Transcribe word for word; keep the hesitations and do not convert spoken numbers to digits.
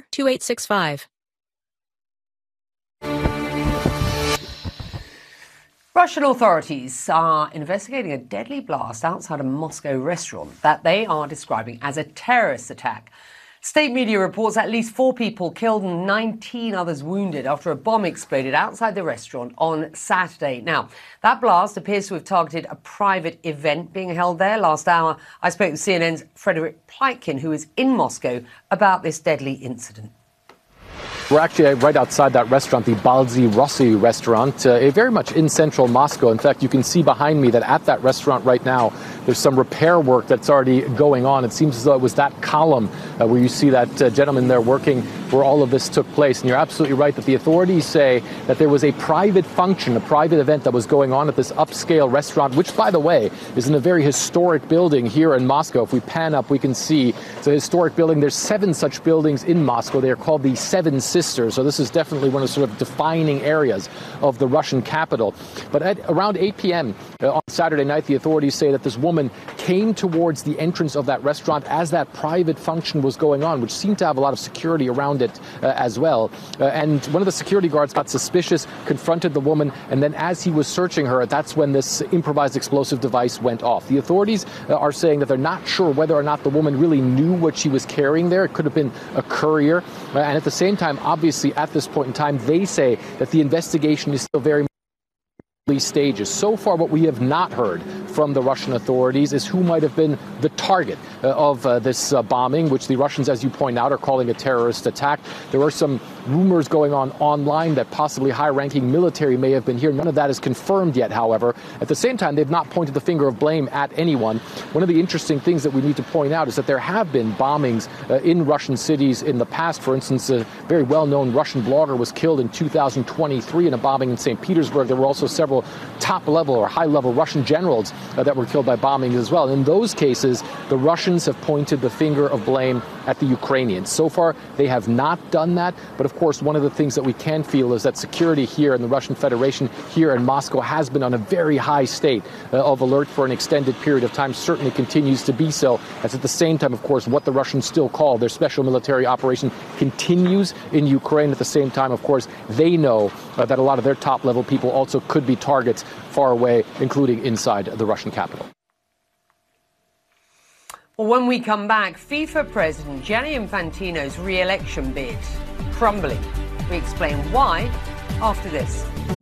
two eight six five. Russian authorities are investigating a deadly blast outside a Moscow restaurant that they are describing as a terrorist attack. State media reports at least four people killed and nineteen others wounded after a bomb exploded outside the restaurant on Saturday. Now, that blast appears to have targeted a private event being held there. Last hour, I spoke with C N N's Frederick Pleitgen, who is in Moscow, about this deadly incident. We're actually right outside that restaurant, the Balzy Rossi restaurant, uh, very much in central Moscow. In fact, you can see behind me that at that restaurant right now, there's some repair work that's already going on. It seems as though it was that column uh, where you see that uh, gentleman there working where all of this took place. And you're absolutely right that the authorities say that there was a private function, a private event that was going on at this upscale restaurant, which, by the way, is in a very historic building here in Moscow. If we pan up, we can see it's a historic building. There's seven such buildings in Moscow. They are called the Seven Sisters. So this is definitely one of the sort of defining areas of the Russian capital. But at around eight p.m. Uh, on Saturday night, the authorities say that this woman came towards the entrance of that restaurant as that private function was going on, which seemed to have a lot of security around it uh, as well. Uh, and one of the security guards got suspicious, confronted the woman, and then as he was searching her, that's when this improvised explosive device went off. The authorities uh, are saying that they're not sure whether or not the woman really knew what she was carrying there. It could have been a courier. Uh, and at the same time, obviously, at this point in time, they say that the investigation is still very stages. So far, what we have not heard from the Russian authorities is who might have been the target uh, of uh, this uh, bombing, which the Russians, as you point out, are calling a terrorist attack. There are some rumors going on online that possibly high-ranking military may have been here. None of that is confirmed yet, however. At the same time, they've not pointed the finger of blame at anyone. One of the interesting things that we need to point out is that there have been bombings uh, in Russian cities in the past. For instance, a very well-known Russian blogger was killed in two thousand twenty-three in a bombing in Saint Petersburg. There were also several top-level or high-level Russian generals uh, that were killed by bombings as well. In those cases, the Russians have pointed the finger of blame at the Ukrainians. So far, they have not done that. But of course, one of the things that we can feel is that security here in the Russian Federation, here in Moscow, has been on a very high state uh, of alert for an extended period of time, certainly continues to be so, as at the same time, of course, what the Russians still call their special military operation continues in Ukraine. At the same time, of course, they know uh, that a lot of their top-level people also could be targets far away, including inside the Russian capital. Well, when we come back, FIFA President Gianni Infantino's re-election bid crumbling. We explain why after this.